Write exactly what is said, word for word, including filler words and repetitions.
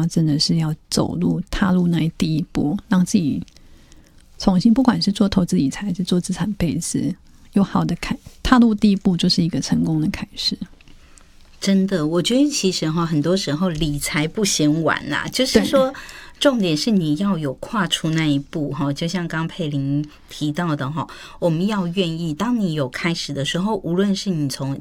要真的是要走路踏入那第一步，让自己重新不管是做投资理财还是做资产配置，有好的开踏入第一步就是一个成功的开始。 真的，我觉得其实哈，很多时候理财不嫌晚啦，就是说重点是你要有跨出那一步哈，就像刚佩玲提到的哈，我们要愿意，当你有开始的时候，无论是你从